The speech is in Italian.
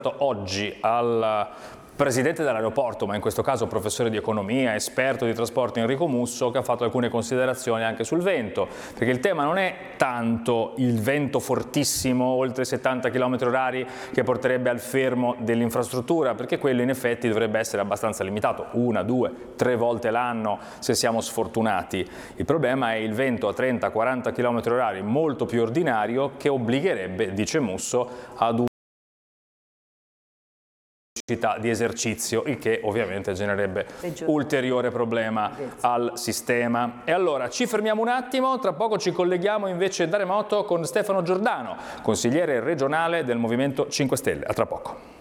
oggi al presidente dell'aeroporto, ma in questo caso professore di economia, esperto di trasporto Enrico Musso, che ha fatto alcune considerazioni anche sul vento, perché il tema non è tanto il vento fortissimo, oltre 70 km/h, che porterebbe al fermo dell'infrastruttura, perché quello in effetti dovrebbe essere abbastanza limitato, 1, 2, 3 volte l'anno se siamo sfortunati. Il problema è il vento a 30-40 km/h molto più ordinario, che obbligherebbe, dice Musso, ad di esercizio, il che ovviamente genererebbe ulteriore problema al sistema. E allora ci fermiamo un attimo, tra poco ci colleghiamo invece da remoto con Stefano Giordano, consigliere regionale del Movimento 5 Stelle. A tra poco.